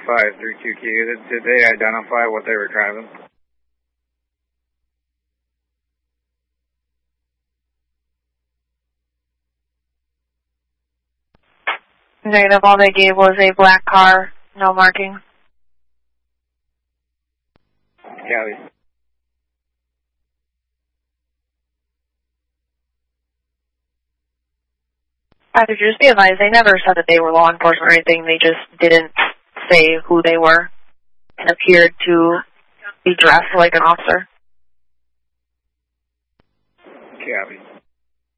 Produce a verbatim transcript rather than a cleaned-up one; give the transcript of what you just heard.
five three two Q. Did, did they identify what they were driving? Negative, all they gave was a black car, no marking. Copy. After just be advised, they never said that they were law enforcement or anything. They just didn't say who they were and appeared to be dressed like an officer. Copy.